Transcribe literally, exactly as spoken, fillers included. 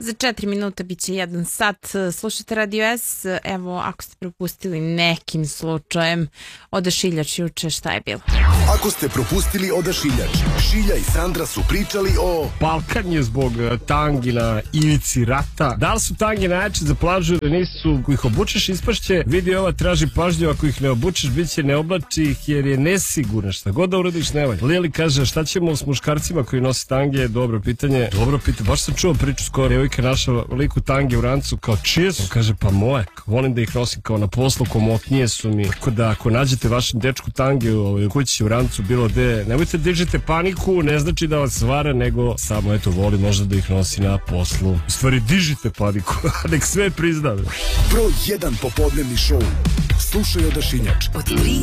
Za četiri minuta bit će jedan sat. Slušajte Radio S. Evo, ako ste propustili nekim slučajem Odašiljač juče, šta je bilo? Ako ste propustili Odašiljač, Šilja i Sandra su pričali o... Palkanje zbog tangi na ivici rata. Da li su tangi najjače za plažu ili nisu? Ako ih obučeš ispašće, vidi ova traži pažnju, ako ih ne obučeš bit će ne oblači ih jer je nesigurna. Šta god da uradiš ne valja. Lili kaže šta ćemo s muškarcima koji nose tange? Dobro pitanje. Dobro pitanje. Baš sam čuo priču skoro. Djevojka naša liku tange u rancu kao čije su? Kaže pa moje. Volim da ih nosim kao na poslu, komotnije su mi. Tako da ako nađete vašem dečku tange u kući u rancu bilo gde, nemojte dižite paniku, ne znači da vas vara, nego samo eto voli možda da ih nosi na poslu. U stvari dižite paniku, nek sve priznave. Broj jedan popodnevni šou. Slušaj Odašiljač. Od tri